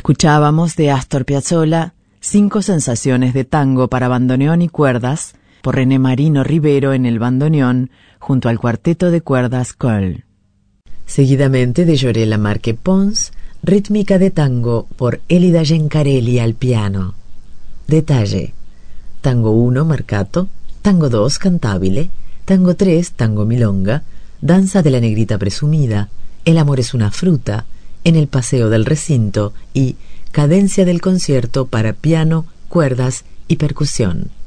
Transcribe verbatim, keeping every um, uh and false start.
Escuchábamos de Astor Piazzolla Cinco sensaciones de tango para bandoneón y cuerdas por René Marino Rivero en el bandoneón junto al cuarteto de cuerdas Köln. Seguidamente de Llorella Marque Pons, Rítmica de tango por Elida Gencarelli al piano. Detalle: Tango uno marcato, Tango dos cantabile, Tango tres tango milonga, Danza de la negrita presumida, El amor es una fruta, En el paseo del recinto y Cadencia del concierto para piano, cuerdas y percusión.